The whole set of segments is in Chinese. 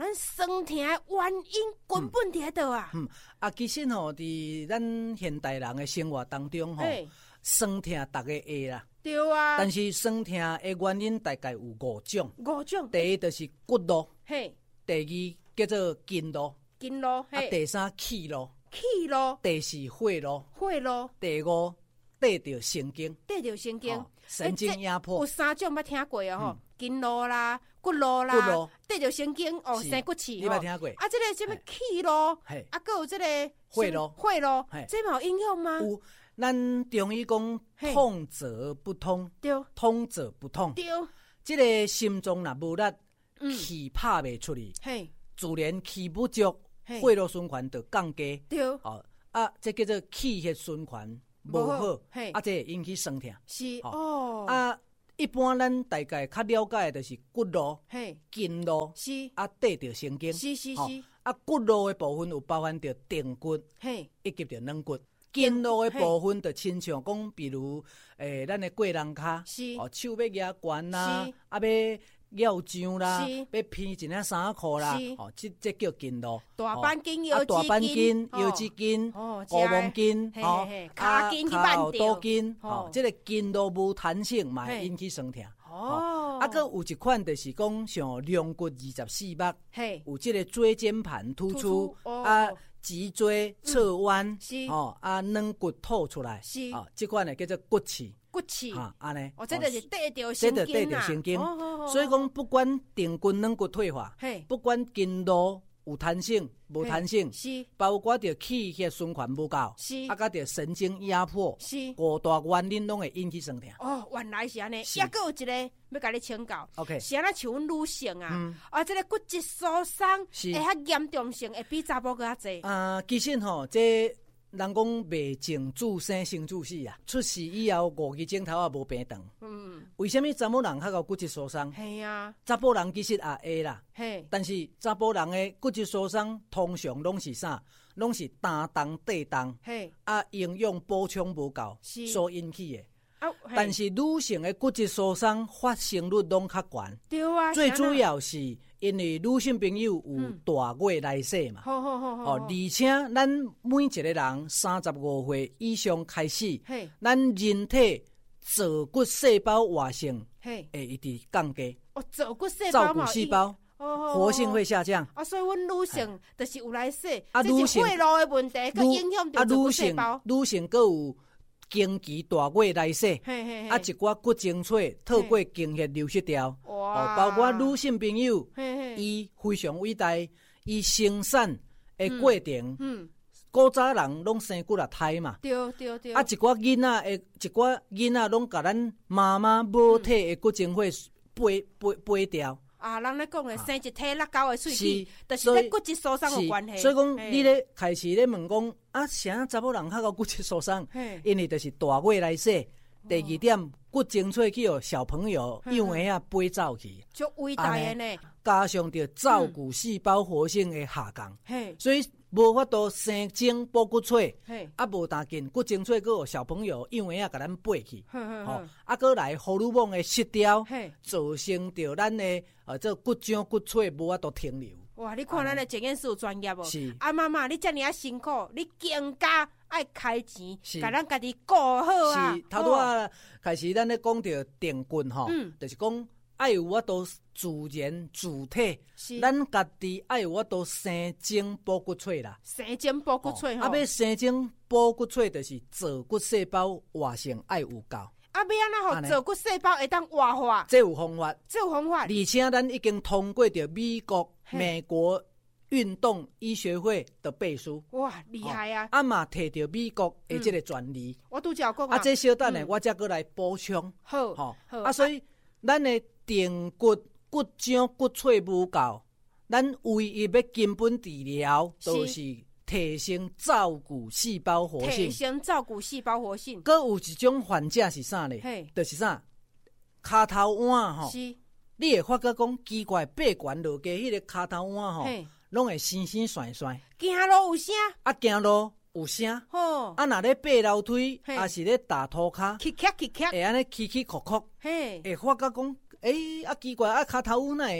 咱酸痛的原因根本伫倒啊。 其实吼，伫咱现代人的生活当中吼，酸痛大家会啦。 对啊。 但是酸痛的原因大概有5种。 5种。 第一就是骨路， 嘿。 第二叫做筋路， 筋路，嘿。 第三气路， 气路。 第四血路， 血路。 第5对着神经， 对着神经， 神经压迫。 有3种捌听过哦，吼，筋路啦、骨路啦，对着神经哦，生骨刺。 你捌听过？ 这个什么气路，还有这个血路， 这嘛有影响吗？ 有，咱中医讲痛则不通， 对， 通则不痛。 对， 这个心脏若无力，气拍袂出去，自然气不足，血路循环就降低。 对， 这叫做气血循环无好，这会引起酸痛。 是一般咱大概较了解的就是骨路、筋路， 是对着神经， 是。 骨路的部分有包含着髌骨，以及着软骨。筋路的部分就亲像讲，比如咱的过人脚，手要压悬啦，要绕杖啦，要披一领衫裤啦，这叫筋路。 大板筋、 腰脊筋、股蒙筋、 骹筋、 脚肚筋，这个筋路无弹性嘛，会引起酸痛。搁有一款就是讲像两骨24脉，有这个椎间盘突出脊椎侧弯，软骨吐出来，这款呢叫做骨刺。 骨刺， 安尼， 这就是对着神经啊， 对着神经。所以讲，不管髌骨、软骨退化，不管筋路有弹性无弹性，包括着气血循环不够，甲着神经压迫，五大原因拢会引起酸痛。 原来是安尼。还有一个要甲你请教，是安那像阮女性啊，这个骨质疏松会较严重性，会比查甫搁较济。 其实吼，这人讲未净自生生自死啊，出世以后5个钟头也无病长。为什么查某人较有骨质疏松？ 系啊， 查甫人其实也会啦。但是查甫人的骨质疏松通常拢是啥？拢是担当地当，营养补充无够所引起的。但是女性的骨质疏松发生率拢较悬。 对啊， 最主要是因为女性朋友有大月来势嘛。而且咱每一个人35岁以上开始，咱人体造骨细胞活性会一直降低。 造骨细胞活性会下降。 所以阮女性就是有来势，这是血路的问题，佮影响到造骨细胞。 女性佮有经期大月来势，一寡骨精粹透过经血流失掉。包括女性朋友，伊非常伟大，伊生产的过程，古早人拢生骨力胎嘛。 对。一寡囡仔拢甲咱妈妈母体的骨精会背掉。 人咧讲的生一体落高的喙齿，就是跟骨质疏松有关系。 所以讲，你咧开始咧问讲，啥查某人较有骨质疏松？因为就是大月来势。第2点，骨精粹去互小朋友幼儿背走去， 足伟大的呢。 加上着照骨细胞活性的下降，所以无法度生精补骨髓，无大紧骨精粹个小朋友幼儿甲咱背去，过来荷尔蒙的失调，造成着咱的这骨浆骨髓无法度停留。 哇！你看咱的检验师有专业哦。是妈妈，你遮尔辛苦，你更加爱开钱，甲咱家己顾好啊。 是头拄开始咱咧讲着定棍吼，就是讲爱有法度自然自体，咱家己爱有法度生精补骨髓啦。 生精补骨髓吼， 要生精补骨髓，就是造骨细胞活性爱有够。 要安怎造骨细胞会当活化？ 这有方法， 而且咱已经通过着美国运动医学会的背书。 哇，厉害啊！ 嘛摕到美国的这个专利。 我拄则讲这小等呢，我再过来补充。 好， 所以咱的髌骨骨浆骨髓无够，咱唯一要根本治疗，就是提升照骨细胞活性。搁有一种患者是啥呢？就是啥？骹头腕吼，你会发觉讲奇怪，爬悬落街迄个骹头腕吼，拢会酸酸酸酸。 行路有声， 行路有声。若咧爬楼梯，也是咧踏涂骹，会安尼起起哭哭。会发觉讲，奇怪，骹头腕哪会？迄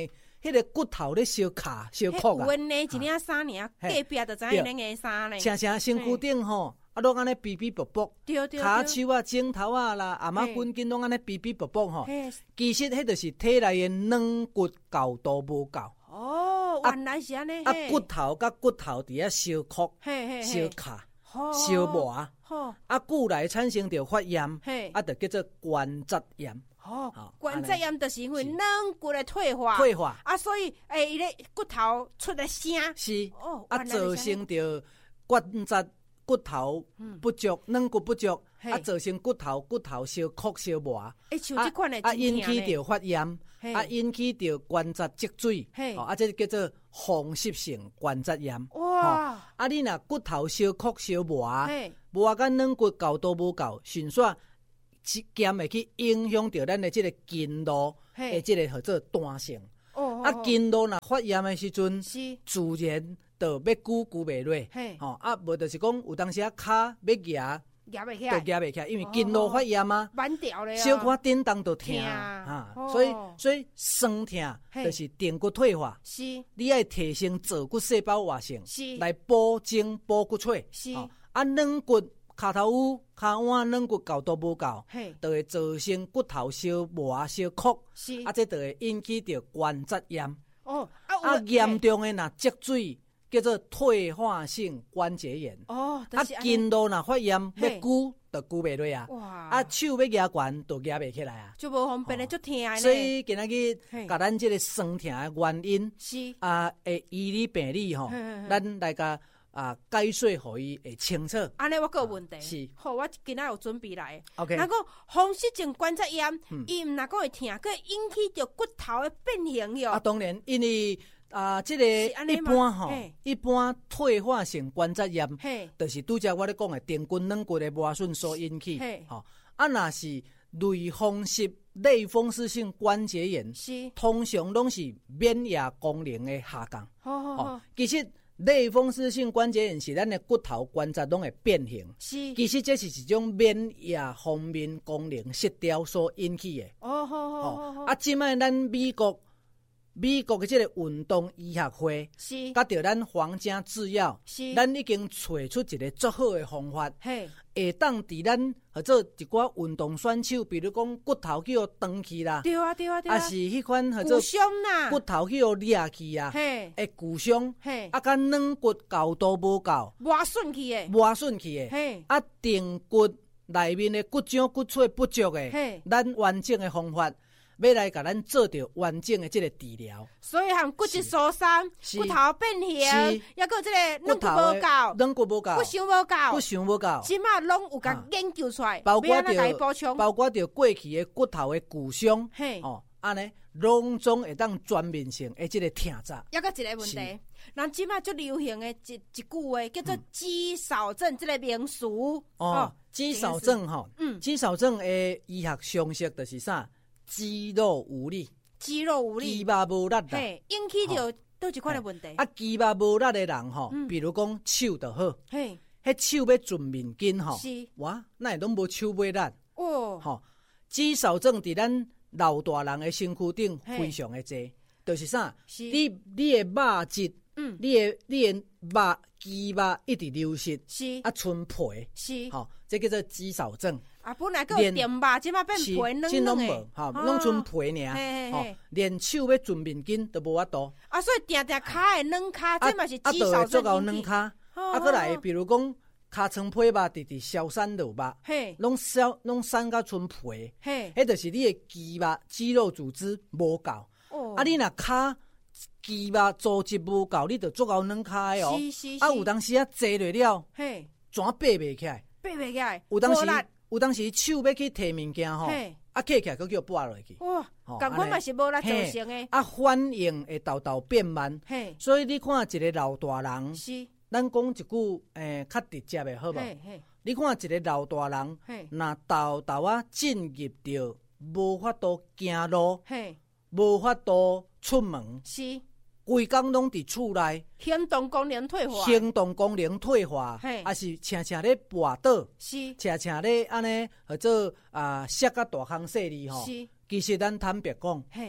迄个骨头咧烧卡烧哭啊。 有呢，一领衫尔，隔壁就知影恁个衫咧。 常常身躯顶吼，啊，拢安尼比比薄薄，骹手啊、指头啊啦、阿妈筋筋拢安尼比比薄薄吼。其实迄就是体内的软骨厚度无够。 哦，原来是安尼。 啊，骨头甲骨头伫遐烧哭、烧卡、烧磨，啊，久来产生着发炎，啊，就叫做关节炎。 关节炎就是因为软骨的退化，啊，所以伊咧骨头出来声。 是，啊，造成着关节骨头不足，软骨不足，啊，造成骨头烧哭烧磨，啊，引起着发炎。啊，引起着关节积水，啊，这叫做风湿性关节炎。哇！啊，你若骨头烧哭烧磨，磨甲软骨厚度无够，顺续减会去影响到咱的这个筋络的这个叫做弹性。啊，筋络若发炎的时阵，自然就要久袂落。啊，无就是讲有当时啊骹要夹袂起来，就夹袂起来，因为筋络发炎啊，小可震动就痛啊，所以酸痛就是髌骨退化。是，你爱提升坐骨细胞活性，来保证补骨髓。是，啊，软骨骹头有骹腕软骨厚度无够，就会造成骨头烧磨烧哭，啊，这就会引起着关节炎。啊，严重的若积水。叫做退化性关节炎。啊，筋络若发炎，要久就久袂落啊。啊，手要夹悬，就夹袂起来啊。 就无方便的，就痛的。 所以今仔日，甲咱这个酸痛的原因，是啊，会医理病理吼，咱来甲解说互伊会清楚。 安尼我有问题。 是， 好，我今仔有准备来。 OK。 若讲风湿性关节炎，伊毋若讲会痛，佮引起着骨头的变形哟。 啊，当然，因为。这个一般吼，一般退化性关节炎，就是拄则我咧讲的髌骨软骨的磨损所引起。吼，啊，若是类风湿类风湿性关节炎，通常拢是免疫功能的下降。其实类风湿性关节炎是咱的骨头关节拢会变形。其实这是一种免疫方面功能失调所引起的。啊，即摆咱美国的这个运动医学会，甲着咱皇家制药，咱已经找出一个足好的方法，会当伫咱或者一寡运动选手，比如讲骨头去互长去啦，啊是迄款或者骨头去互裂去啊，会骨伤，啊甲软骨厚度无够， 磨损去的，啊髌骨内面的骨浆骨髓不足的，咱完整的方法。要来甲咱做着完整的这个治疗， 所以含骨质疏松、骨头变形，还有这个软骨无够、骨伤无够，即马拢有甲研究出来， 包括着过去的骨头的骨伤，安尼拢总会当全面性的这个痛zac。 还有一个问题，咱即马最流行的一句话叫做肌少症，这个名词。 肌少症吼，肌少症的医学常识就是啥？肌肉无力，肌肉无力啦， 引起着倒一款的问题。 啊，肌肉无力的人吼，比如讲手就好，迄手要顺面筋吼，哇，那会拢无手尾力哦。吼，肌少症伫咱老大人的身躯顶非常的多，就是啥？你的肉质，你的肉肌肉一直流失，啊，剩皮，吼，这叫做肌少症。 啊，本来个电肉，即马变皮软诶，吼，拢剩皮尔，吼，连手要顺面筋都无法度。 啊，所以定定骹的软骹，这嘛是肌少症引起。啊，过来，比如讲骹床皮肉直直消散落肉，拢散到剩皮，迄就是你的肌肉组织无够。啊，你若骹肌肉组织无够，你就足够软骹的哦。啊，有当时啊坐落了，怎爬袂起来？有当时手要去摕物件吼，啊起来佫叫拨落去。哇， 共款嘛是无力造成的。 啊，反应会豆变慢。所以你看一个老大人，咱讲一句较直接的好无？你看一个老大人，若豆啊进入着无法度行路，无法度出门，规工拢伫厝内， 行动功能退化，还是常常咧跋倒，常常咧安尼或者摔甲大项细哩吼。其实咱坦白讲，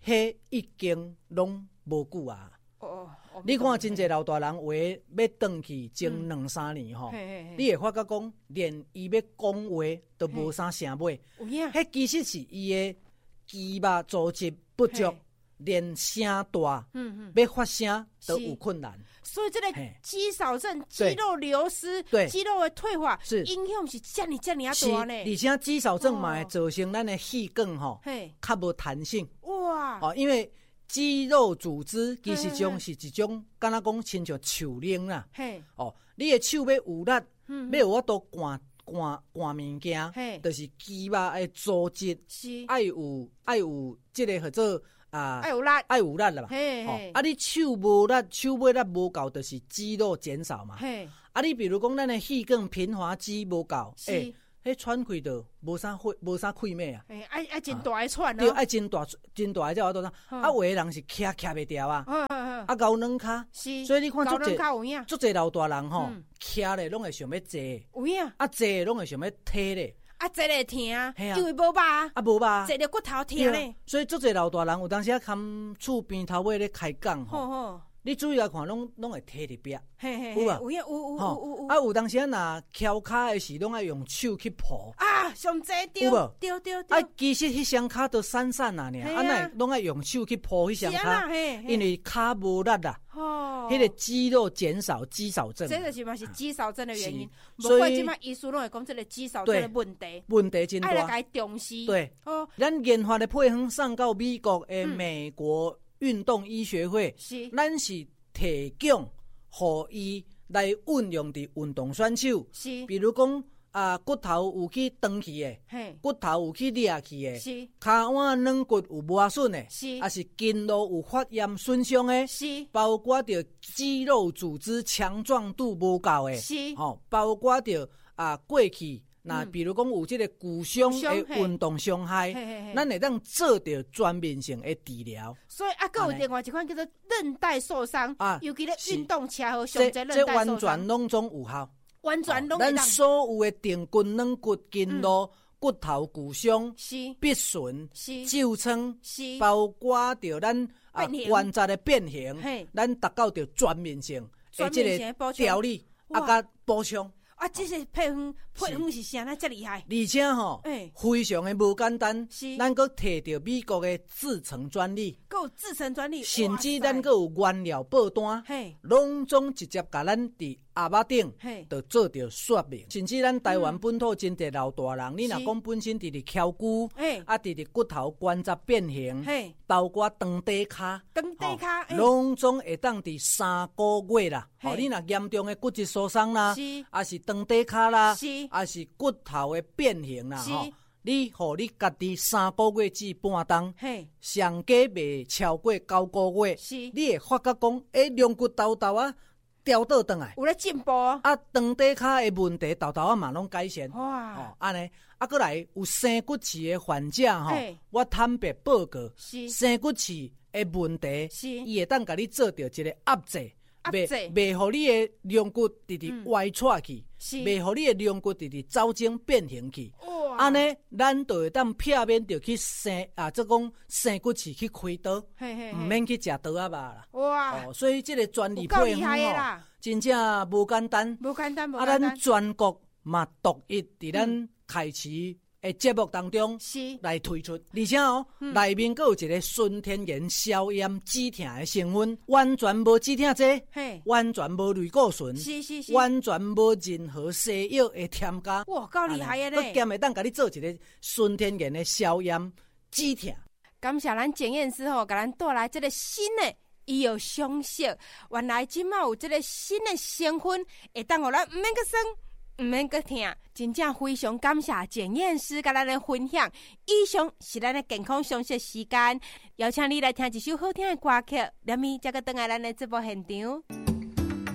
迄已经拢无久啊。你看真侪老大人话要转去前2、3年吼，你会发觉讲，连伊要讲话都无啥声尾。迄其实是伊的肌肉组织不足，连声大，要发声都有困难。 所以这个肌少症、肌肉流失、肌肉的退化，影响是这么大呢。 而且肌少症嘛会造成咱的气管吼较无弹性。哇！因为肌肉组织其实是一种，敢若讲亲像手铃啦。你的手要有力，要有法度赶物件，就是肌肉的组织爱有这个叫做爱有力啦嘛。你手无力，手尾力无够，就是肌肉减少嘛。你比如讲咱的气管平滑肌无够，迄喘气就无啥气脉啊！ 爱真大个喘哦， 对，爱真大个才有多少。有的人是徛袂掉啊，高软脚，所以你看足侪老大人吼，徛咧拢会想要坐，有影，坐拢会想要踢咧， 坐咧疼，因为无吧， 无吧， 坐咧骨头疼咧。 所以足侪老大人有当时看厝边头尾咧开讲吼。你注意来看，拢会摕伫壁，有啊，有。有当时若翘骹的时，拢爱用手去抱。 上济对，对。 其实迄双骹都散散啊，那拢爱用手去抱迄双骹，因为骹无力啦。迄个肌肉减少，肌少症。 这就是嘛是肌少症的原因。所以即摆医师拢会讲，这个肌少症的问题真大， 爱来该重视。 对，咱研发的配方送到美国的美国运动医学会，咱是提供互伊来运用伫运动选手，比如讲骨头有去长去的，骨头有去裂去的，骹腕软骨有磨损的，还是筋络有发炎损伤的，包括着肌肉组织强壮度无够的，包括着过去。那比如讲有这个骨伤的运动伤害，咱会当做到全面性的治疗。 所以还有另外一款叫做韧带受伤，尤其咧运动车和上这韧带受伤， 这完全拢总有效， 完全拢。 咱所有的髌骨、软骨、筋络、骨头骨伤、必损、旧疮，包括着咱关节的变形，咱达到着全面性的这个调理甲补充。 这些配方是啥呢？这厉害， 而且非常的无简单。咱阁摕到美国的制成专利，甚至咱阁有原料报单，拢总直接甲咱伫阿巴顶就做着说明。甚至咱台湾本土真侪老大人，你若讲本身伫翘骨，伫骨头关节变形，包括长底骹，拢总会当伫3个月啦。你若严重的骨质疏松啦，还是长底骹啦，还是骨头的变形啦，你互你家己3个月至半冬，上加袂超过9个月，你会发觉讲，龙骨豆豆调倒转来， 有咧进步长底骹的问题豆豆嘛拢改善。哇，安尼过来有生骨刺的患者我坦白报告，生骨刺的问题，伊会当甲你做到一个压制。袂互你的龙骨直直歪出去，袂互你的龙骨直直走正变形去。安尼，咱就会当避免着去生生骨刺去开刀，唔免去食刀仔肉啦。哇！所以这个专利配方真正无简单。咱全国嘛独一伫咱开市节目当中来推出，而且内面还有一个纯天然消炎止痛的成分，完全无止痛剂，完全无类固醇，完全无任何西药的添加。 哇，够厉害的呢！ 佮兼会当甲你做一个纯天然的消炎止痛。 感谢咱检验师甲咱带来这个新的医药常识，原来即马有这个新的成分，会当互咱唔免去酸。唔免搁听，真正非常感谢检验师甲咱的分享。以上是咱的健康常识时间，邀请你来听一首好听的歌曲，然后再个回来咱的直播现场。